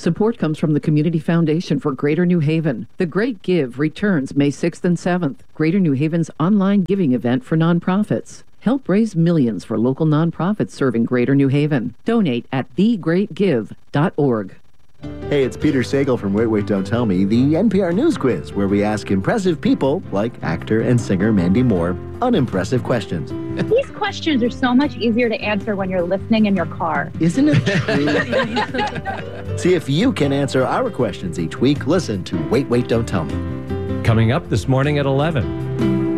Support comes from the Community Foundation for Greater New Haven. The Great Give returns May 6th and 7th. Greater New Haven's online giving event for nonprofits. Help raise millions for local nonprofits serving Greater New Haven. Donate at thegreatgive.org. Hey, it's Peter Sagal from Wait, Wait, Don't Tell Me, the NPR News Quiz, where we ask impressive people, like actor and singer Mandy Moore, unimpressive questions. These questions are so much easier to answer when you're listening in your car. Isn't it true? See if you can answer our questions each week. Listen to Wait, Wait, Don't Tell Me. Coming up this morning at 11.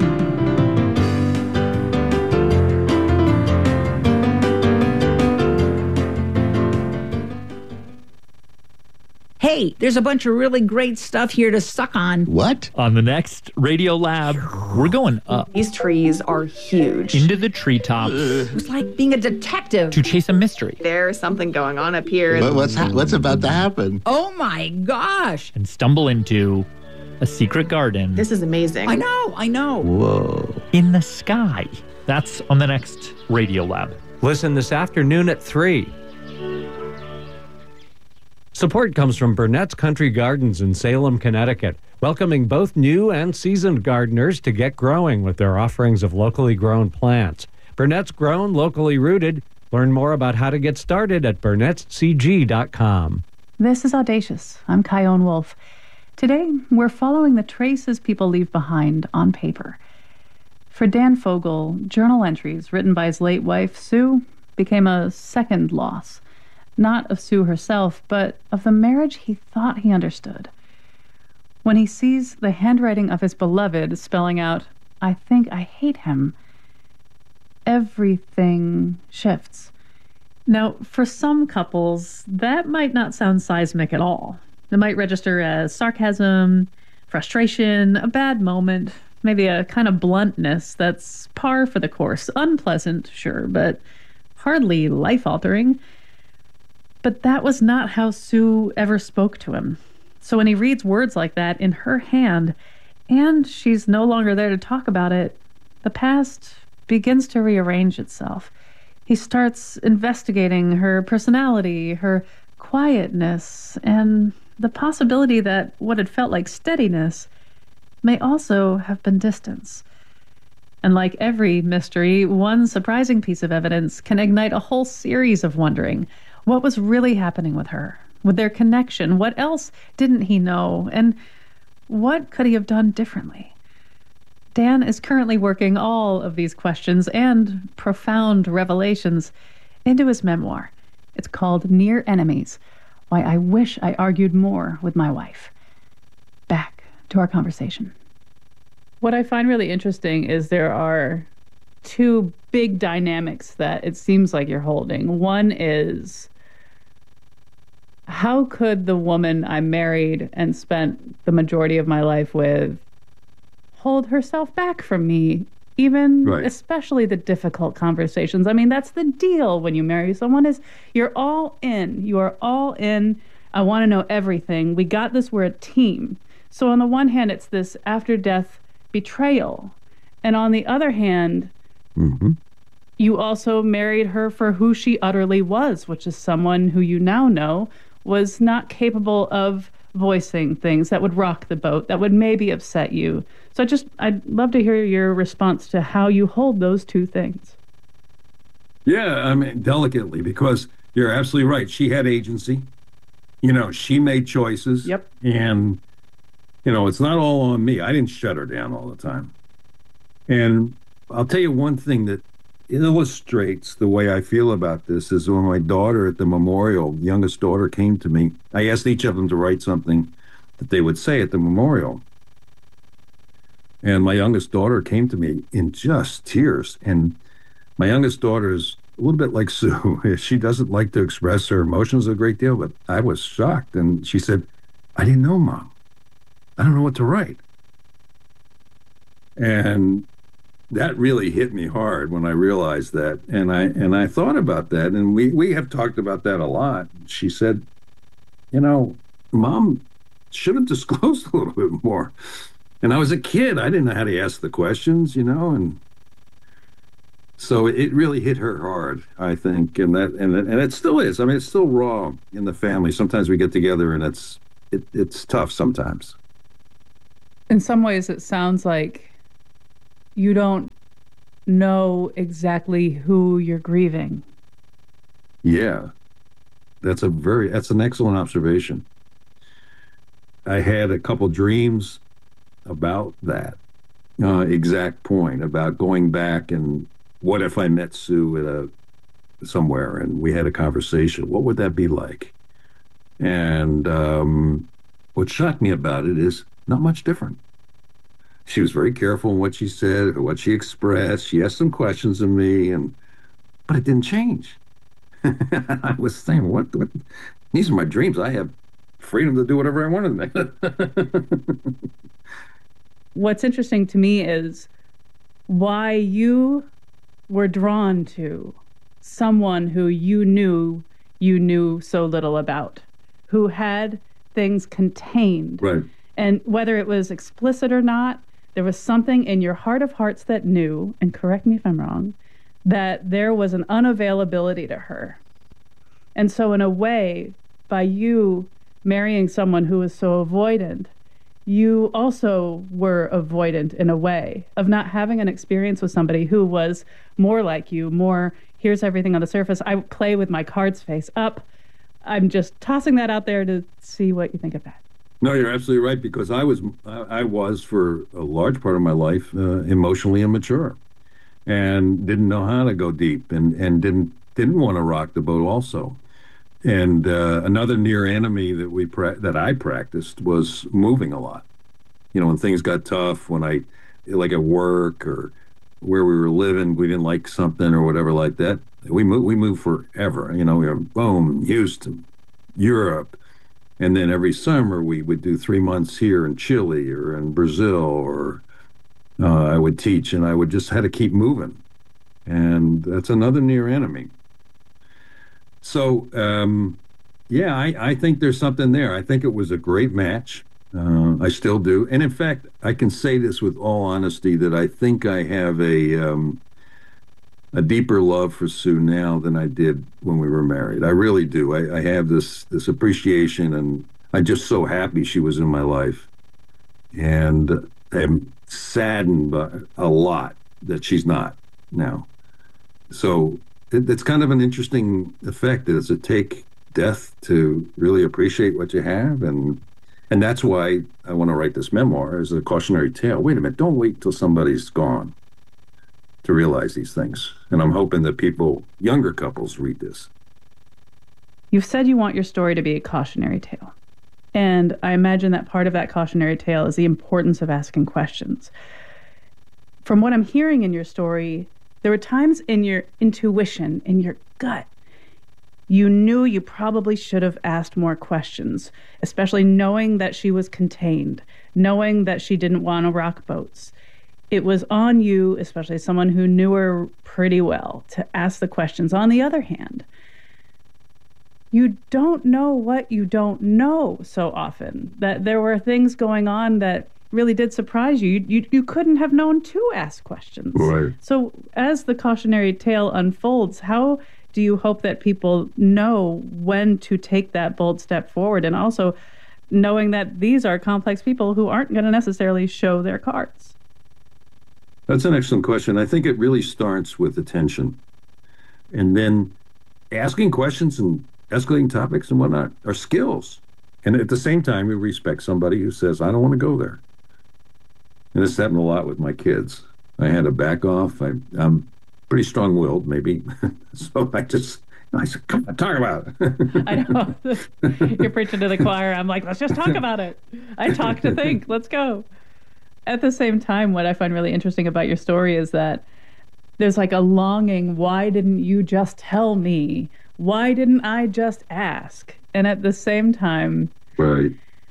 Hey, there's a bunch of really great stuff here to suck on. What? On the next Radio Lab, we're going up. These trees are huge. Into the treetops. It was like being a detective. To chase a mystery. There's something going on up here. What's about to happen? Oh my gosh. And stumble into a secret garden. This is amazing. I know. Whoa. In the sky. That's on the next Radio Lab. Listen this afternoon at 3. Support comes from Burnett's Country Gardens in Salem, Connecticut, welcoming both new and seasoned gardeners to get growing with their offerings of locally grown plants. Burnett's grown, locally rooted. Learn more about how to get started at burnettscg.com. This is Audacious. I'm Kyone Wolf. Today, we're following the traces people leave behind on paper. For Dan Fogel, journal entries written by his late wife, Sue, became a second loss. Not of Sue herself, but of the marriage he thought he understood. When he sees the handwriting of his beloved spelling out, "I think I hate him," everything shifts. Now, for some couples, that might not sound seismic at all. It might register as sarcasm, frustration, a bad moment, maybe a kind of bluntness that's par for the course. Unpleasant, sure, but hardly life-altering. But that was not how Sue ever spoke to him. So when he reads words like that in her hand, and she's no longer there to talk about it, the past begins to rearrange itself. He starts investigating her personality, her quietness, and the possibility that what had felt like steadiness may also have been distance. And like every mystery, one surprising piece of evidence can ignite a whole series of wondering. What was really happening with her? With their connection? What else didn't he know? And what could he have done differently? Dan is currently working all of these questions and profound revelations into his memoir. It's called Near Enemies: Why I Wish I Argued More with My Wife. Back to our conversation. What I find really interesting is there are two big dynamics that it seems like you're holding. One is, how could the woman I married and spent the majority of my life with hold herself back from me, even especially the difficult conversations? I mean, that's the deal when you marry someone, is you're all in. You are all in. I want to know everything. We got this. We're a team. So on the one hand, it's this after-death betrayal. And on the other hand, you also married her for who she utterly was, which is someone who you now know was not capable of voicing things that would rock the boat, that would maybe upset you. So I'd love to hear your response to how you hold those two things. Yeah, I mean, delicately, because you're absolutely right. She had agency. You know, she made choices. Yep. And, you know, it's not all on me. I didn't shut her down all the time. And I'll tell you one thing that illustrates the way I feel about this is when my daughter at the memorial, youngest daughter, came to me. I asked each of them to write something that they would say at the memorial. And my youngest daughter came to me in just tears. And my youngest daughter is a little bit like Sue. She doesn't like to express her emotions a great deal, but I was shocked. And she said, "I didn't know, Mom. I don't know what to write." And that really hit me hard when I realized that. And I thought about that, and we have talked about that a lot. She said, "You know, Mom should have disclosed a little bit more." And I was a kid. I didn't know how to ask the questions, you know, and So it really hit her hard, I think, and it still is. I mean, it's still raw in the family. Sometimes we get together, and it's tough sometimes. In some ways, it sounds like you don't know exactly who you're grieving. Yeah, that's an excellent observation. I had a couple dreams about that exact point, about going back and what if I met Sue at somewhere and we had a conversation? What would that be like? And what shocked me about it is not much different. She was very careful in what she said, or what she expressed. She asked some questions of me, but it didn't change. I was saying, what? These are my dreams. I have freedom to do whatever I want to. What's interesting to me is why you were drawn to someone who you knew so little about, who had things contained. Right. And whether it was explicit or not, there was something in your heart of hearts that knew, and correct me if I'm wrong, that there was an unavailability to her. And so in a way, by you marrying someone who was so avoidant, you also were avoidant in a way of not having an experience with somebody who was more like you, more, here's everything on the surface. I play with my cards face up. I'm just tossing that out there to see what you think of that. No, you're absolutely right, because I was for a large part of my life emotionally immature and didn't know how to go deep and didn't want to rock the boat also. And another near enemy that I practiced was moving a lot. You know, when things got tough, when like at work or where we were living, we didn't like something or whatever like that. We moved forever. You know, we were boom, Houston, Europe. And then every summer we would do 3 months here in Chile or in Brazil, or I would teach, and I would just had to keep moving. And that's another near enemy. So, yeah, I think there's something there. I think it was a great match. I still do. And in fact, I can say this with all honesty, that I think I have a deeper love for Sue now than I did when we were married. I really do. I have this appreciation, and I'm just so happy she was in my life. And I'm saddened by a lot that she's not now. So it's kind of an interesting effect. Does it take death to really appreciate what you have? And that's why I want to write this memoir as a cautionary tale. Wait a minute, don't wait till somebody's gone to realize these things. And I'm hoping that younger couples read this. You've said you want your story to be a cautionary tale. And I imagine that part of that cautionary tale is the importance of asking questions. From what I'm hearing in your story, there were times in your intuition, in your gut, you knew you probably should have asked more questions, especially knowing that she was contained, knowing that she didn't want to rock boats. It was on you, especially someone who knew her pretty well, to ask the questions. On the other hand, you don't know what you don't know so often, that there were things going on that really did surprise you. You couldn't have known to ask questions. Right. So as the cautionary tale unfolds, how do you hope that people know when to take that bold step forward, and also knowing that these are complex people who aren't going to necessarily show their cards? That's an excellent question. I think it really starts with attention, and then asking questions and escalating topics and whatnot are skills. And at the same time, we respect somebody who says, I don't want to go there. And this happened a lot with my kids. I had to back off. I'm pretty strong-willed, maybe. So I said, come on, talk about it. I know. You're preaching to the choir. I'm like, let's just talk about it. I talk to think. Let's go. At the same time, what I find really interesting about your story is that there's like a longing. Why didn't you just tell me? Why didn't I just ask? And at the same time, right.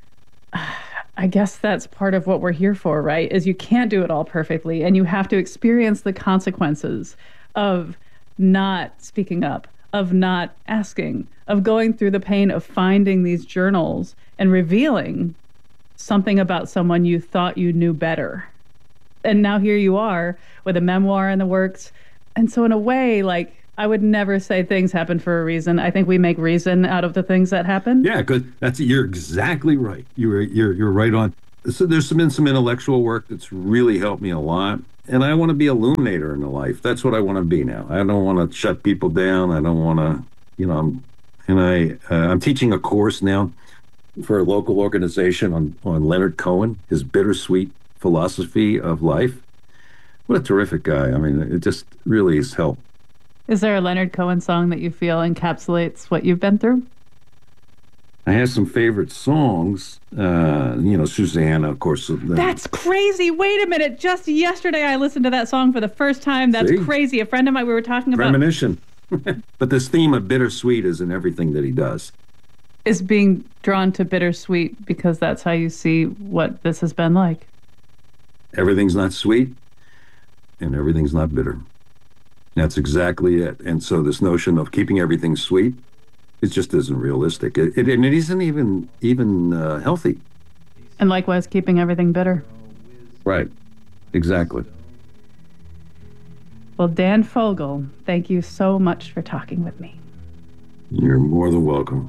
I guess that's part of what we're here for, right? Is you can't do it all perfectly, and you have to experience the consequences of not speaking up, of not asking, of going through the pain of finding these journals and revealing something about someone you thought you knew better. And now here you are with a memoir in the works, And so in a way, like, I would never say things happen for a reason. I think we make reason out of the things that happen. Yeah, because you're exactly right. You're right on. So there's been some intellectual work that's really helped me a lot. And I want to be a illuminator in the life. That's what I want to be now. I don't want to shut people down. I don't want to, I'm teaching a course now for a local organization on Leonard Cohen, his bittersweet philosophy of life. What a terrific guy. I mean, it just really has helped. Is there a Leonard Cohen song that you feel encapsulates what you've been through? I have some favorite songs. Susanna, of course. That's crazy. Wait a minute. Just yesterday I listened to that song for the first time. That's crazy. A friend of mine, we were talking about... Premonition. But this theme of bittersweet is in everything that he does. Is being drawn to bittersweet because that's how you see what this has been like. Everything's not sweet and everything's not bitter. That's exactly it. And so this notion of keeping everything sweet, it just isn't realistic. It isn't even healthy. And likewise, keeping everything bitter. Right. Exactly. Well, Dan Fogel, thank you so much for talking with me. You're more than welcome.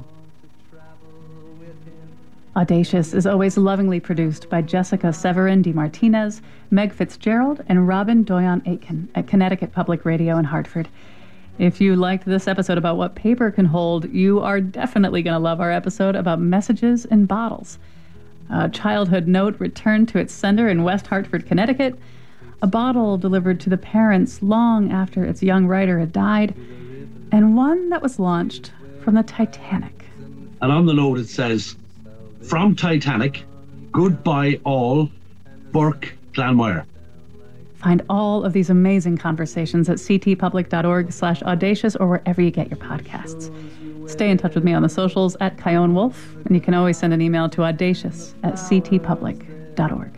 Audacious is always lovingly produced by Jessica Severin DeMartinez, Meg Fitzgerald, and Robin Doyon-Aitken at Connecticut Public Radio in Hartford. If you liked this episode about what paper can hold, you are definitely going to love our episode about messages in bottles. A childhood note returned to its sender in West Hartford, Connecticut, a bottle delivered to the parents long after its young writer had died, and one that was launched from the Titanic. And on the note it says, "From Titanic, goodbye all, Burke Glanmire." Find all of these amazing conversations at ctpublic.org/audacious or wherever you get your podcasts. Stay in touch with me on the socials at Kyone Wolf, and you can always send an email to audacious@ctpublic.org.